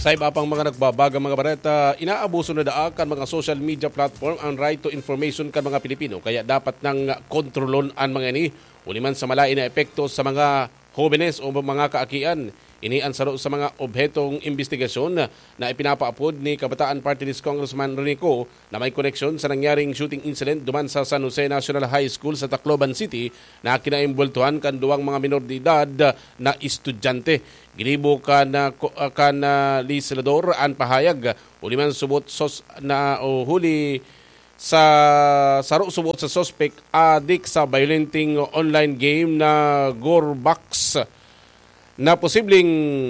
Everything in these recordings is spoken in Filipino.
Sa iba pang mga nagbabagang mga bareta, inaabuso na daakan mga social media platform ang right to information kan mga Pilipino. Kaya dapat nang kontrolon ang mga ini. Uliman sa malain na epekto sa mga jóvenes o mga kaakian. Ini ang saro sa mga obhetong investigasyon na ipinapaapod ni Kabataan Party List Congressman Renico na may koneksyon sa nangyaring shooting incident duman sa San Jose National High School sa Tacloban City na kinaimbultuhan kan duwang mga minor de edad na estudyante. Ginibo kan legislador ang pahayag uliman subot na huli sa saro subot sa suspect adik sa violenting online game na Gorebox na posibleng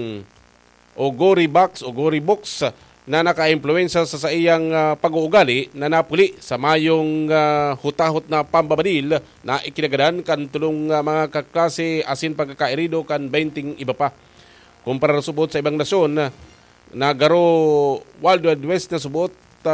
Gorybox na naka-impluensya sa iyang pag-uugali na napuli sa mayong hutahot na pambabadil na ikinagadan kan tulong mga kaklase asin pagkakairido kan 20 iba pa. Kumpara subot sa ibang nasyon na garo Wild Wild West na subot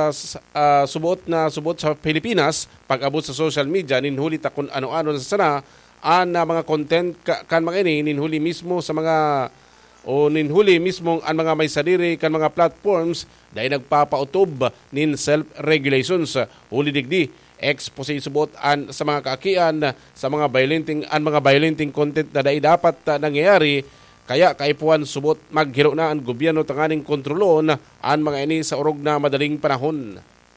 sa Pilipinas pag-abot sa social media ninhuli ta kung ano-ano sa sana ang mga content kan mga ini ninhuli mismo sa mga ninhuli mismo ang mga may sarili kan mga platforms dahil nagpapautob nin self-regulations huli digdi expose subot sa mga kaakian sa mga violating content na dapat nangyayari. Kaya kaipuan subot maghiro na ang gobyerno tanganing kontrolon ang mga ini sa urog na madaling panahon.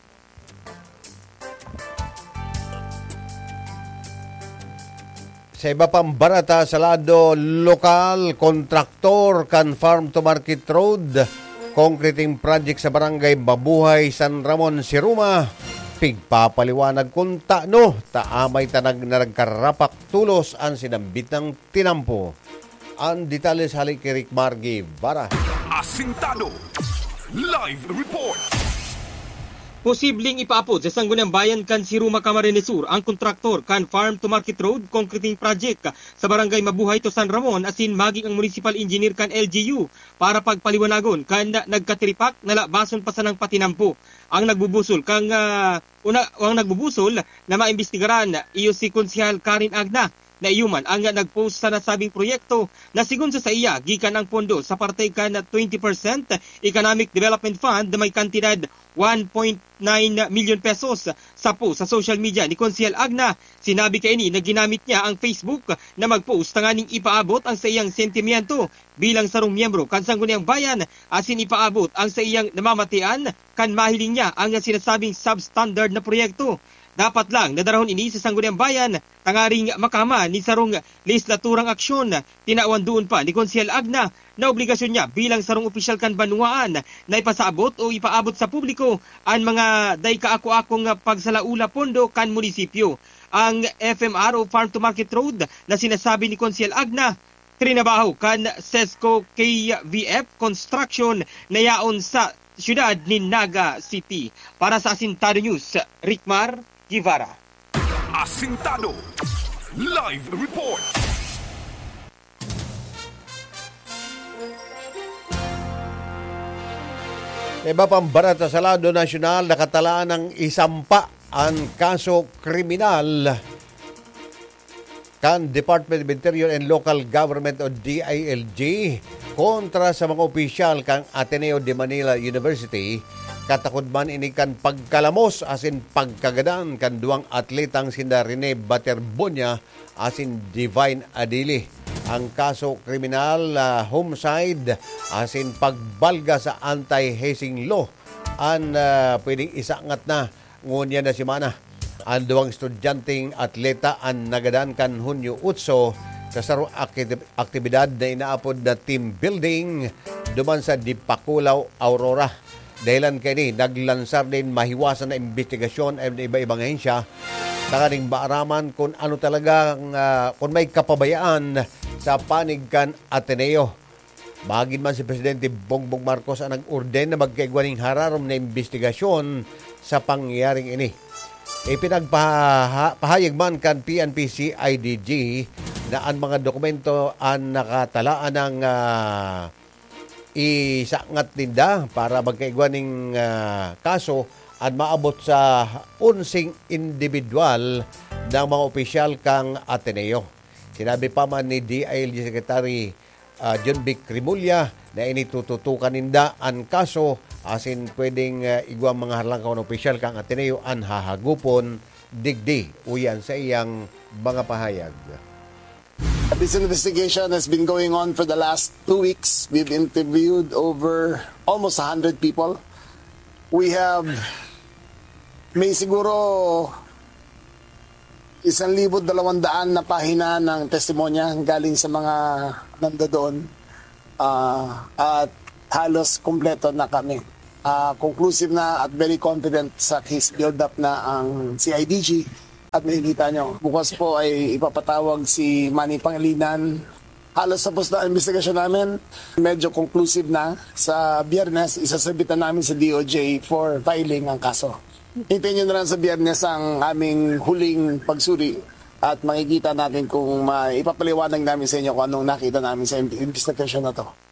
Sa iba pang barata sa lado lokal, kontraktor kan farm to market road, concreting project sa barangay Mabuhay, San Ramon, Siruma, pigpapaliwanag kung taamay tanag na nagkarapak tulos ang sinambit ng tinampo. Ang detalye sa halik kay Rick Margie Vara. Asintado Live Report. Posibleng ipaapod sa Sangguniang Bayan kan Siruma, Camarines Sur ang kontraktor kan Farm to Market Road concreting project sa barangay Mabuhay to San Ramon asin maging ang municipal engineer kan LGU para pagpaliwanagon kan nagkatiripak na labason pa sa ng patinampo. Ang nagbubusol ang nagbubusol na maimbestigaran iyo si Konsehal Karin Agna na iyuman ang nagpost sa nasabing proyekto na sigon sa iya gikan ang pondo sa parte kan 20% Economic Development Fund na may kantidad 1.9 million pesos. Sa social media ni Konsehal Agna, sinabi kay ni na ginamit niya ang Facebook na magpost tanganing ipaabot ang sa iyang sentimiento bilang sarong miyembro kan Sangguniang Bayan asin ipaabot ang sa iyang namamatian kan mahiling niya ang sinasabing substandard na proyekto. Dapat lang nadarahon ini sa Sangguniang Bayan tangaring makama ni sarong legislaturang aksyon. Tinawan doon pa ni Konsehal Agna na obligasyon niya bilang sarong opisyal kan banwaan na ipasaabot o ipaabot sa publiko ang mga day kaako-akong pagsalaula pondo kan munisipyo. Ang FMR o Farm to Market Road na sinasabi ni Konsehal Agna trinabaho kan SESCO KVF Construction na yaon sa siyudad ni Naga City. Para sa Asintado News, Rickmar Guevara. Asintado Live Report. Iba pang barata sa lado nasyonal, nakatalaan ng isampa ang kaso kriminal kan Department of Interior and Local Government o DILG kontra sa mga opisyal kang Ateneo de Manila University. Katakod man ini kan pagkalamos asin pagkagadan kan duwang atletang sina Rene Baterbonia asin Divine Adili. Ang kaso kriminal homicide asin pagbalga sa anti-hazing law ang pwedeng isangat na ngunya na simana. Ang duwang estudyanteng atleta ang nagadan kan Hunyo 8 sa sarong aktibidad na inaapod na team building duman sa Dipakulaw, Aurora. Dahilan kay ni naglansar din mahiwasan na investigasyon ay iba-ibang ahensya takaning baaraman kung ano talaga kung may kapabayaan sa panig kan Ateneo. Bagin man si Presidente Bongbong Marcos ang nag-orden na magkaigwaning hararom na investigasyon sa pangyayaring ini. Ipinagpahayag man kan PNP CIDG na ang mga dokumento ang nakatalaan ng isangat ninda para magkaigwaning kaso at maabot sa 11 individual ng mga opisyal kang Ateneo. Sinabi pa man ni DILG Secretary John Vic Rimulya na initututukan ninda ang kaso asin pwedeng igwang mga harlangkaw na opisyal kang Ateneo an hahagupon digdi uyan sa iyang mga pahayag. This investigation has been going on for the last 2 weeks. We've interviewed over almost 100 people. We have may siguro 1,200 na pahina ng testimonya galing sa mga nandoon at halos kumpleto na kami. Conclusive na at very confident sa case build-up na ang CIDG. At makikita nyo, bukas po ay ipapatawag si Manny Pangilinan. Halos tapos na ang investigasyon namin. Medyo conclusive na. Sa Biyernes, isasabitan namin sa DOJ for filing ang kaso. Hintayin nyo na lang sa Biyernes ang aming huling pagsuri at makikita natin kung ipapaliwanag namin sa inyo kung anong nakita namin sa investigasyon na to.